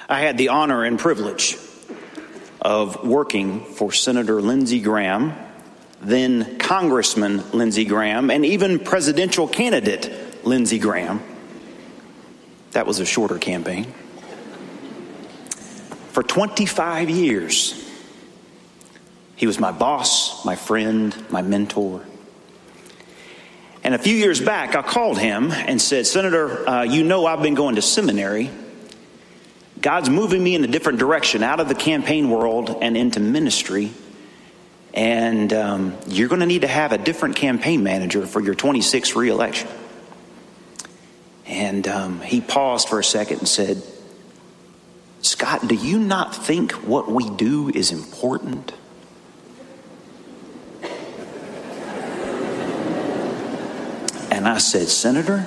I had the honor and privilege of working for Senator Lindsey Graham, then Congressman Lindsey Graham, and even presidential candidate Lindsey Graham. That was a shorter campaign. For 25 years, he was my boss, my friend, my mentor. And a few years back, I called him and said, Senator, you know I've been going to seminary. God's moving me in a different direction, out of the campaign world and into ministry. And you're going to need to have a different campaign manager for your 26th reelection. And he paused for a second and said, Scott, do you not think what we do is important? And I said, Senator,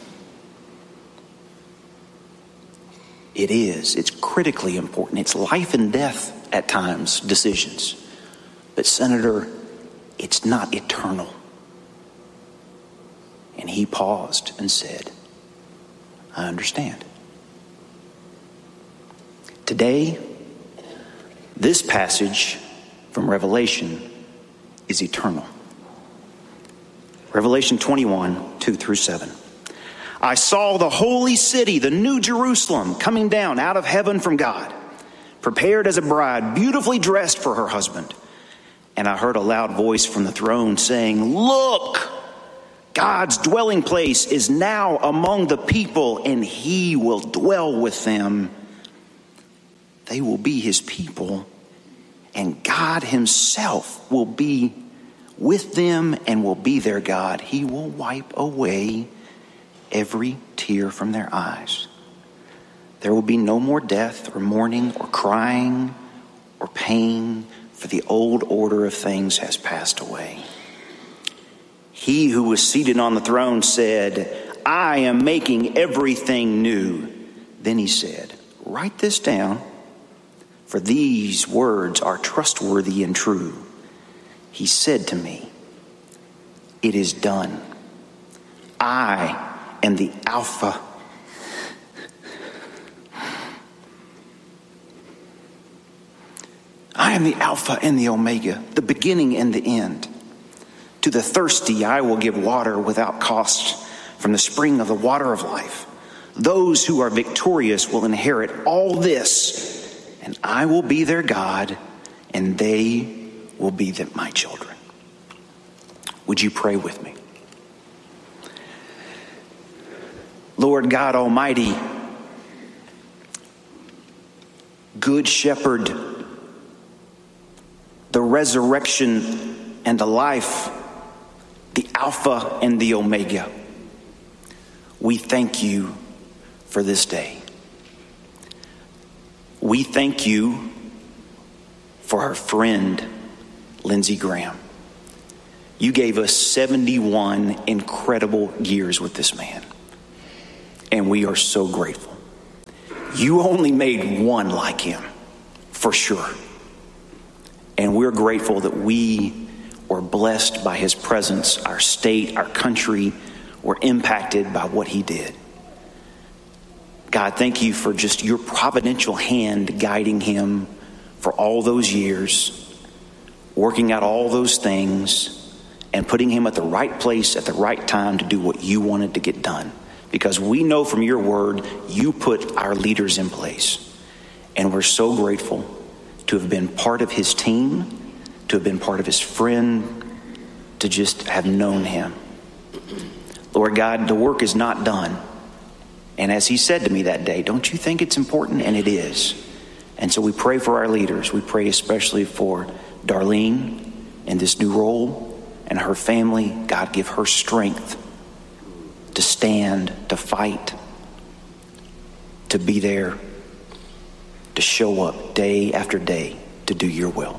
it is. It's critically important. It's life and death at times, decisions. But Senator, it's not eternal. And he paused and said, I understand. Today, this passage from Revelation is eternal. Revelation 21, 2 through 7. I saw the holy city, the new Jerusalem, coming down out of heaven from God, prepared as a bride, beautifully dressed for her husband. And I heard a loud voice from the throne saying, Look, God's dwelling place is now among the people, and he will dwell with them. They will be his people, and God himself will be with them and will be their God. He will wipe away every tear from their eyes. There will be no more death or mourning or crying or pain, for the old order of things has passed away. He who was seated on the throne said, I am making everything new. Then he said, write this down, for these words are trustworthy and true. He said to me, it is done. I am the Alpha and the Omega, the beginning and the end. To the thirsty I will give water without cost from the spring of the water of life. Those who are victorious will inherit all this, and I will be their God, and they will be my children. Would you pray with me? Lord God Almighty, Good Shepherd, the resurrection and the life, the Alpha and the Omega, we thank you for this day. We thank you for our friend, Lindsey Graham. You gave us 71 incredible years with this man, and we are so grateful. You only made one like him, for sure. And we're grateful that we were blessed by his presence. Our state, our country were impacted by what he did. God, thank you for just your providential hand guiding him for all those years, working out all those things, and putting him at the right place at the right time to do what you wanted to get done. Because we know from your word, you put our leaders in place. And we're so grateful to have been part of his team, to have been part of his friend, to just have known him. Lord God, the work is not done. And as he said to me that day, don't you think it's important? And it is. And so we pray for our leaders. We pray especially for Darlene in this new role and her family. God, give her strength to stand, to fight, to be there, to show up day after day to do your will.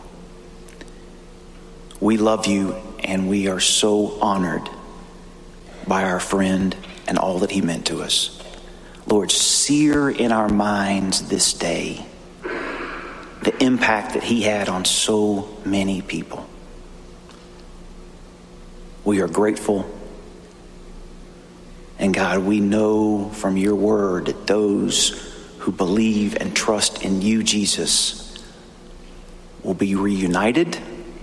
We love you, and we are so honored by our friend and all that he meant to us. Lord, sear in our minds this day the impact that he had on so many people. We are grateful. And God, we know from your word that those who believe and trust in you, Jesus, will be reunited,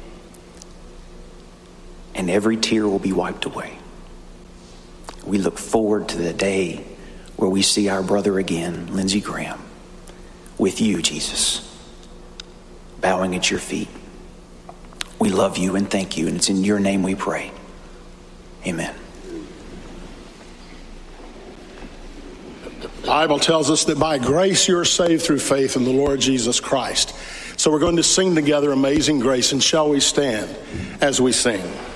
and every tear will be wiped away. We look forward to the day where we see our brother again, Lindsey Graham, with you, Jesus, bowing at your feet. We love you and thank you, and it's in your name we pray. Amen. The Bible tells us that by grace you are saved through faith in the Lord Jesus Christ. So we're going to sing together Amazing Grace, and shall we stand as we sing?